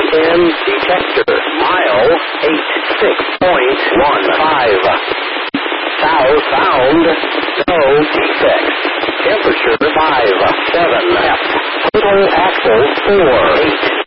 in detector. Mile 86.15. South bound. No defects. Temperature 5.7. Total axle 4.8.